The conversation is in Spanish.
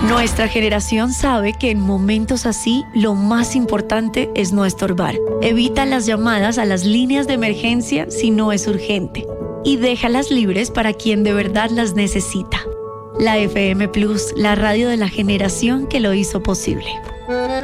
Nuestra generación sabe que en momentos así lo más importante es no estorbar. Evita las llamadas a las líneas de emergencia si no es urgente y déjalas libres para quien de verdad las necesita. La FM Plus, la radio de la generación que lo hizo posible.